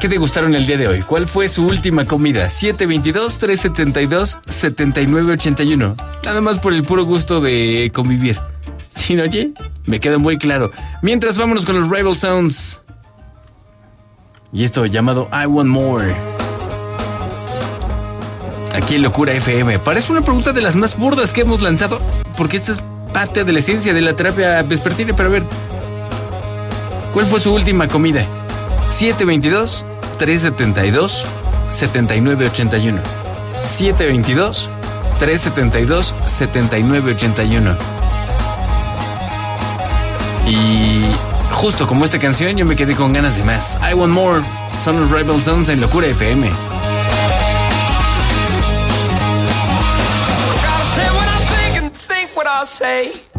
¿Qué degustaron el día de hoy? ¿Cuál fue su última comida? 722-372-7981. Nada más por el puro gusto de convivir. ¿Sí, no, oye? Me queda muy claro. Mientras, vámonos con los Rival Sounds. Y esto llamado I Want More. Aquí en Locura FM. Parece una pregunta de las más burdas que hemos lanzado, porque esta es parte de la esencia de la terapia vespertina. Pero a ver, ¿cuál fue su última comida? 722-372-7981. 722-372-7981. Y justo como esta canción, yo me quedé con ganas de más. I Want More. Son los Rival Sons en Locura FM. Say